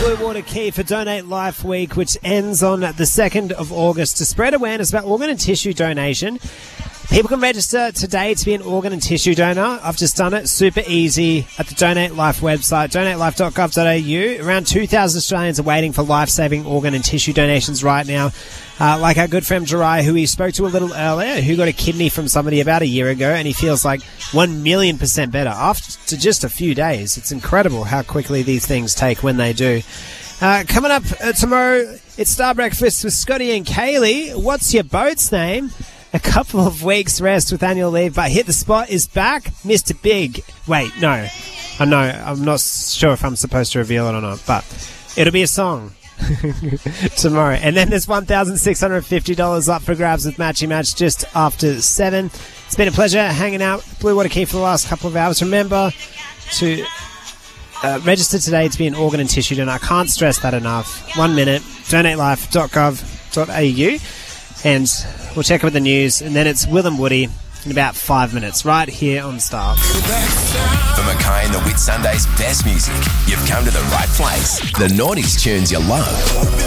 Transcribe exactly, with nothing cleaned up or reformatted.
Blue Water Key for Donate Life Week, which ends on the second of August, to spread awareness about organ and tissue donation. People can register today to be an organ and tissue donor. I've just done it. Super easy at the Donate Life website, donate life dot gov dot a u. Around two thousand Australians are waiting for life-saving organ and tissue donations right now. Uh, like our good friend Jirai, who we spoke to a little earlier, who got a kidney from somebody about a year ago, and he feels like one million percent better after just a few days. It's incredible how quickly these things take when they do. Uh, coming up uh, tomorrow, it's Star Breakfast with Scotty and Kaylee. What's your boat's name? A couple of weeks rest with annual leave, but Hit the Spot is back. Mister Big. Wait, no. I know. I'm not sure if I'm supposed to reveal it or not, but it'll be a song tomorrow. And then there's one thousand six hundred fifty dollars up for grabs with Matchy Match just after seven. It's been a pleasure hanging out with Blue Water Key for the last couple of hours. Remember to uh, register today to be an organ and tissue donor. I can't stress that enough. One minute. donate life dot gov dot a u. And we'll check in with the news, and then it's Will and Woody in about five minutes, right here on Star. For Mackay and the Whit Sunday's best music, you've come to the right place. The noughties tunes you love.